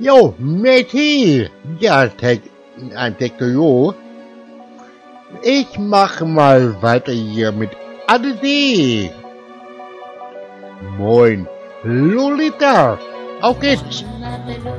Jo, Meti. Ja, Jo. Ich mache mal weiter hier mit Adesi. Moin, Lolita. Auf geht's.